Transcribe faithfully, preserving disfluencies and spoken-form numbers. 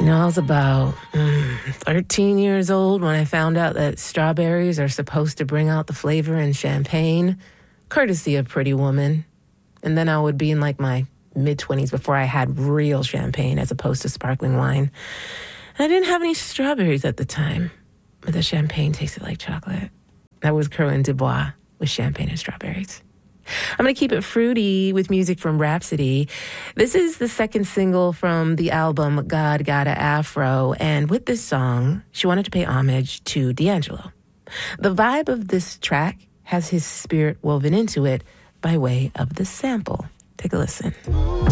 know, I was about mm, thirteen years old when I found out that strawberries are supposed to bring out the flavor in champagne, courtesy of Pretty Woman. And then I would be in like my mid-twenties before I had real champagne as opposed to sparkling wine. And I didn't have any strawberries at the time, but the champagne tasted like chocolate. That was Corinne Dubois with Champagne and Strawberries. I'm going to keep it fruity with music from Rhapsody. This is the second single from the album God Gotta Afro, and with this song, she wanted to pay homage to D'Angelo. The vibe of this track has his spirit woven into it by way of the sample. Take a listen.